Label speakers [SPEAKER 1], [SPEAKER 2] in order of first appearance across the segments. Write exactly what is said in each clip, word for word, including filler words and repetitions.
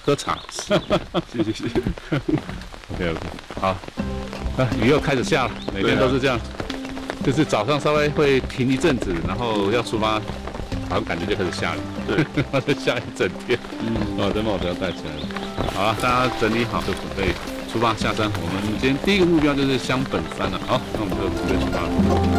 [SPEAKER 1] 喝茶。
[SPEAKER 2] 谢谢谢谢。
[SPEAKER 1] OK OK， 好，那雨又开始下了，每天都是这样，就是早上稍微会停一阵子，然后要出发，好像感觉就开始下雨，
[SPEAKER 2] 对，
[SPEAKER 1] 然后就下一整天。
[SPEAKER 2] 嗯，哦，等帽子要戴起来了。
[SPEAKER 1] 好了，大家整理好就准备出发下山。我们今天第一个目标就是香本山了。好，那我们就准备出发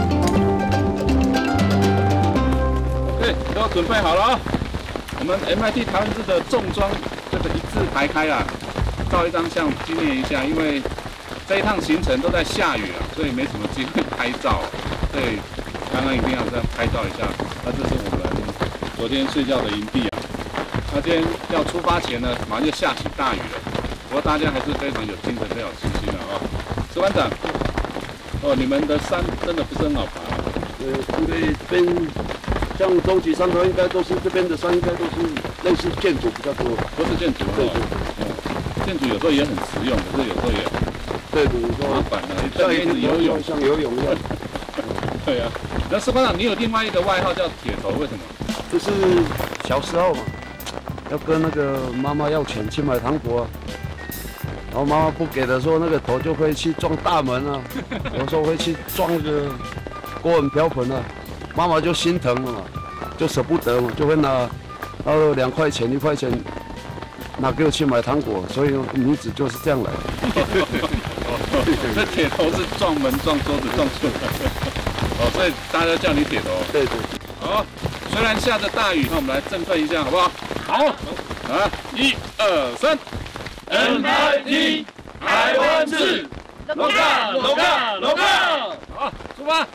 [SPEAKER 1] 了。OK， 都准备好了啊！我们 M I T 台湾制的重装这个一字排开啊，照一张相纪念一下，因为这一趟行程都在下雨啊，所以没什么机会拍照，所以刚刚一定要这样拍照一下。那这是我们昨天睡觉的营地啊。那今天要出发前呢，马上就下起大雨了。不过大家还是非常有精神，非常有信心的啊。石班长，哦，你们的山真的不是很好爬啊。
[SPEAKER 2] 呃，因为这边像终极山头，应该都是这边的山，应该都是类似建筑比较多，
[SPEAKER 1] 都是建筑哦。
[SPEAKER 2] 对对
[SPEAKER 1] 哦，建筑有时候也很实用，可是有时候也
[SPEAKER 2] 对对，
[SPEAKER 1] 麻烦了，
[SPEAKER 2] 像
[SPEAKER 1] 一直游泳，
[SPEAKER 2] 像游泳一样。
[SPEAKER 1] 对啊。那石班长，你有另外一个外号叫铁头，为什么？
[SPEAKER 2] 就是小时候嘛，要跟那个妈妈要钱去买糖果、啊，然后妈妈不给的时候，那个头就会去撞大门啊，有时候会去撞那个锅碗瓢盆啊，妈妈就心疼了嘛，就舍不得嘛，就会拿然后两块钱一块钱拿给我去买糖果，所以名字就是这样来的。
[SPEAKER 1] 这铁头是撞门、撞桌子、撞树的。哦，所以大家叫你铁头。
[SPEAKER 2] 对对。
[SPEAKER 1] 好，虽然下着大雨，那我们来振奋一下，好不好？好。啊，一二三
[SPEAKER 3] ，M I T 台湾制 ，Loga Loga Loga，
[SPEAKER 1] 好，出发。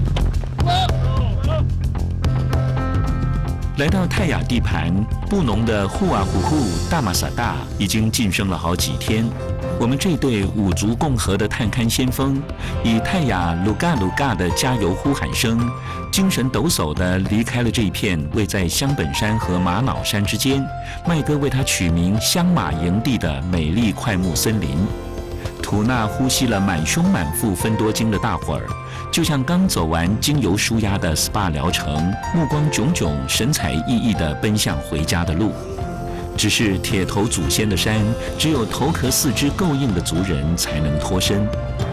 [SPEAKER 4] 来到泰雅地盘，布农的呼啊呼呼大马萨大已经晋升了好几天。我们这对五族共和的探勘先锋，以泰雅鲁嘎鲁嘎的加油呼喊声，精神抖擞地离开了这片位在香本山和玛瑙山之间，麦哥为它取名香马营地的美丽快木森林。吐纳呼吸了满胸满腹分多精的大伙儿，就像刚走完精油舒压的 S P A 疗程，目光炯炯、神采奕奕地奔向回家的路。只是铁头祖先的山，只有头壳四肢够硬的族人才能脱身。